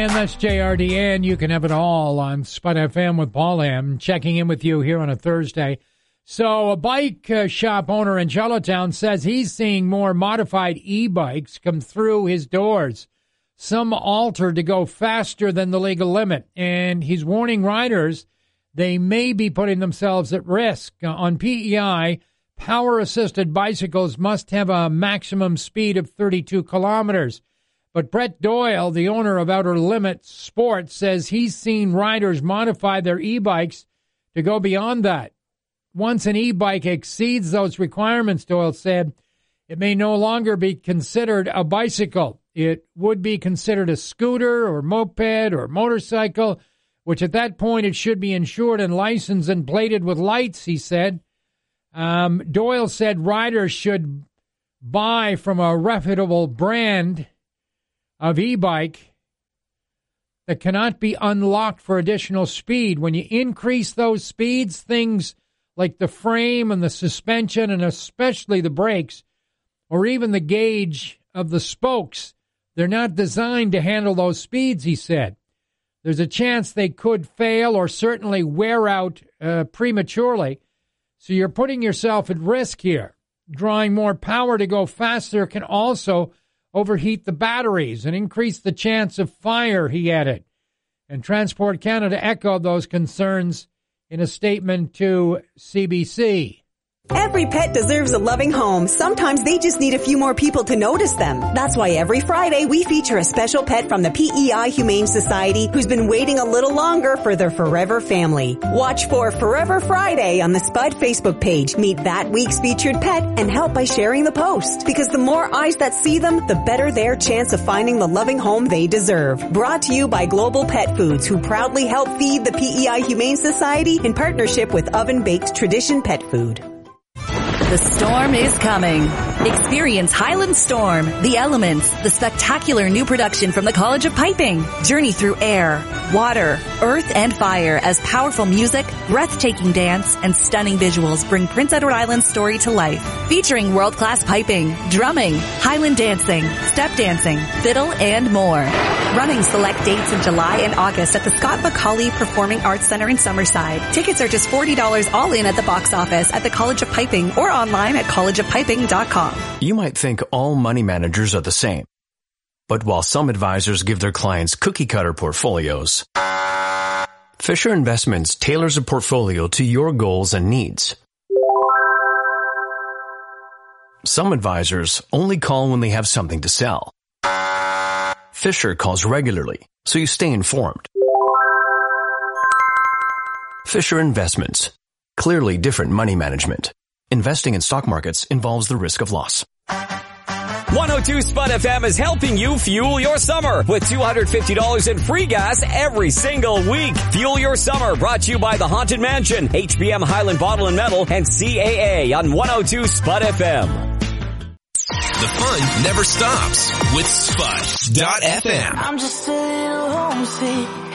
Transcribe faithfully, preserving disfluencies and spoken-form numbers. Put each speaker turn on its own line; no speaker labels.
And that's J R D N. You can have it all on Spud F M with Paul M. Checking in with you here on a Thursday. So a bike uh, shop owner in Charlottetown says he's seeing more modified e-bikes come through his doors. Some altered to go faster than the legal limit. And he's warning riders they may be putting themselves at risk. Uh, on P E I, power-assisted bicycles must have a maximum speed of thirty-two kilometers. But Brett Doyle, the owner of Outer Limits Sports, says he's seen riders modify their e-bikes to go beyond that. Once an e-bike exceeds those requirements, Doyle said, it may no longer be considered a bicycle. It would be considered a scooter or moped or motorcycle, which at that point it should be insured and licensed and plated with lights, he said. Um, Doyle said riders should buy from a reputable brand of e-bike that cannot be unlocked for additional speed. When you increase those speeds, things like the frame and the suspension and especially the brakes or even the gauge of the spokes, they're not designed to handle those speeds, he said. There's a chance they could fail or certainly wear out uh, prematurely. So you're putting yourself at risk here. Drawing more power to go faster can also overheat the batteries and increase the chance of fire, he added. And Transport Canada echoed those concerns in a statement to C B C.
Every pet deserves a loving home. Sometimes they just need a few more people to notice them. That's why every Friday we feature a special pet from the P E I Humane Society who's been waiting a little longer for their forever family. Watch for Forever Friday on the Spud Facebook page. Meet that week's featured pet and help by sharing the post. Because the more eyes that see them, the better their chance of finding the loving home they deserve. Brought to you by Global Pet Foods, who proudly help feed the P E I Humane Society in partnership with Oven Baked Tradition Pet Food.
The storm is coming. Experience Highland Storm, The Elements, the spectacular new production from the College of Piping. Journey through air, water, earth, and fire as powerful music, breathtaking dance, and stunning visuals bring Prince Edward Island's story to life. Featuring world-class piping, drumming, Highland dancing, step dancing, fiddle, and more. Running select dates in July and August at the Scott Macaulay Performing Arts Center in Summerside. Tickets are just forty dollars all in at the box office at the College of Piping or online at college of piping dot com.
You might think all money managers are the same. But while some advisors give their clients cookie-cutter portfolios, Fisher Investments tailors a portfolio to your goals and needs. Some advisors only call when they have something to sell. Fisher calls regularly, so you stay informed. Fisher Investments. Clearly different money management. Investing in stock markets involves the risk of loss.
one oh two Spud F M is helping you fuel your summer with two hundred fifty dollars in free gas every single week. Fuel your summer brought to you by the Haunted Mansion, H B M Highland Bottle and Metal, and C A A on one oh two Spud F M.
The fun never stops with Spud dot F M.
I'm just a little homesick.